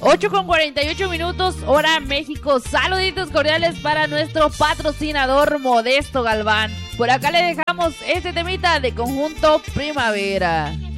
8:48 hora México. Saluditos cordiales para nuestro patrocinador Modesto Galván. Por acá le dejamos este temita de Conjunto Primavera.